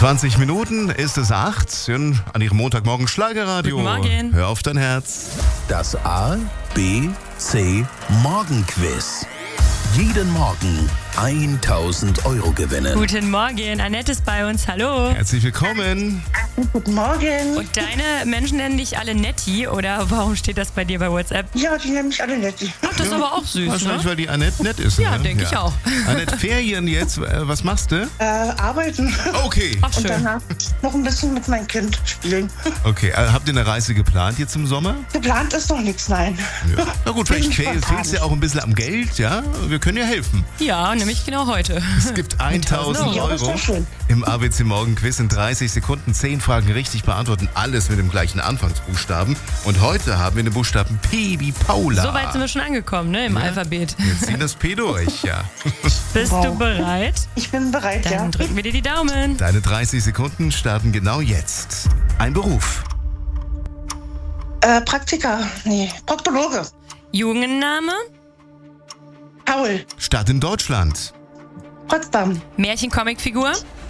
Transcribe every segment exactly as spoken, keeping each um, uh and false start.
zwanzig Minuten ist es acht. Schön an Ihrem Montagmorgen Schlagerradio. Guten Morgen. Hör auf dein Herz. Das A, B, C Morgenquiz. Jeden Morgen tausend Euro gewinnen. Guten Morgen, Annette ist bei uns, hallo. Herzlich willkommen. Guten Morgen. Und deine Menschen nennen dich alle Netti, oder warum steht das bei dir bei WhatsApp? Ja, die nennen mich alle Netti. Ach, das ist aber auch süß, Wahrscheinlich, ne? weil die Annette nett ist. Ja, ne? denke ich auch. Annette, Ferien jetzt. Äh, was machst du? Äh, arbeiten Okay. Ach, und schön. danach noch ein bisschen mit meinem Kind spielen. Okay, äh, habt ihr eine Reise geplant jetzt im Sommer? Geplant ist noch nichts, nein. Ja. Na gut, vielleicht Bin fehlt spontan. es ja auch ein bisschen am Geld, ja? Wir können ja helfen. Ja, nämlich genau heute. Es gibt tausend Ja, das ist Euro doch schön. im A B C Morgen Quiz in dreißig Sekunden. zehn Fragen richtig beantworten, alles mit dem gleichen Anfangsbuchstaben. Und heute haben wir den Buchstaben P wie Paula. So weit sind wir schon angekommen, ne, im Ja. Alphabet. Wir ziehen das P durch, ja. Bist Wow. du bereit? Ich bin bereit, Dann ja. drücken wir dir die Daumen. Deine dreißig Sekunden starten genau jetzt. Ein Beruf. Äh, Praktika, nee, Proktologe. Jungenname, Paul, Stadt in Deutschland. Potsdam. Märchen-Comicfigur,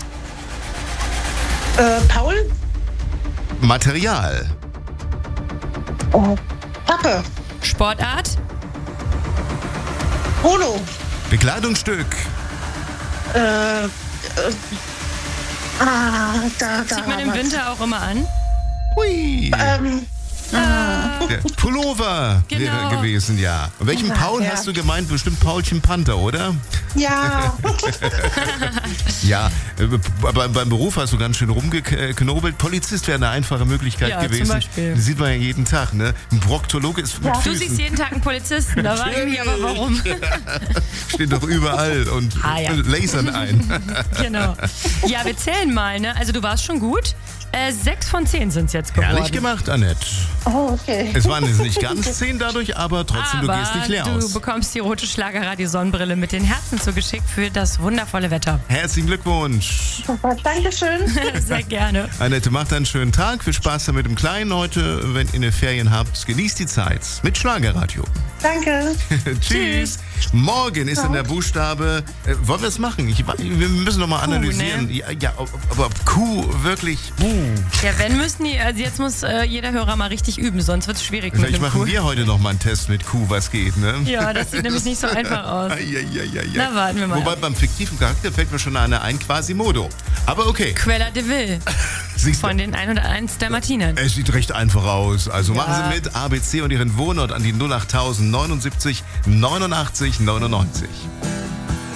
Äh, Paul, Material. oh, Pappe, Sportart, Polo, Bekleidungsstück. äh, äh, ah, da, da. zieht man im was. Winter auch immer an. Hui. Ähm, Der Pullover Genau. wäre gewesen, ja. Und welchen Ja, Paul ja. hast du gemeint? Bestimmt Paulchen Panther, oder? ja, Ja, äh, aber beim Beruf hast du ganz schön rumgeknobelt. Polizist wäre eine einfache Möglichkeit Ja, zum gewesen. Beispiel. Das sieht man ja jeden Tag, ne? Ein Proktologe ist mit Ja. Du Füßen. siehst jeden Tag einen Polizisten, da frage ich mich aber warum. Steht doch überall und Ah, ja. lasern ein. Genau. Ja, wir zählen mal, ne? Also du warst schon gut. Äh, sechs von zehn sind es jetzt geworden. Herrlich gemacht, Annette. oh, okay. Es waren jetzt nicht ganz zehn dadurch, aber trotzdem, Aber du gehst nicht leer du aus. bekommst die rote Schlagerradio-Sonnenbrille mit den Herzen zugeschickt für das wundervolle Wetter. Herzlichen Glückwunsch. Super, Dankeschön. Sehr gerne. Annette, macht einen schönen Tag. Viel Spaß dann mit dem Kleinen heute. Wenn ihr eine Ferien habt, genießt die Zeit mit Schlagerradio. Danke. Tschüss. Morgen ist dann der Buchstabe. Äh, wollen wir es machen? Ich, wir müssen noch mal analysieren. ne? Ja, ja, ob, aber ob Q wirklich. Uh. Ja, wenn müssen die, also jetzt muss äh, jeder Hörer mal richtig üben, sonst wird es schwierig mit Vielleicht dem machen Kuh. wir heute noch mal einen Test mit Q, was geht, ne? Ja, das sieht nämlich nicht so einfach aus. Ai, ai, ai, ai, ai. Na, warten wir mal Wobei ab. beim fiktiven Charakter fällt mir schon einer ein, Quasimodo. Aber okay. Quella de Vil Siehst du, von den ein oder eins der Martinen. es sieht recht einfach aus. Also Ja. machen Sie mit A B C und Ihren Wohnort an die null acht neunundsiebzig neunundachtzig neunundneunzig.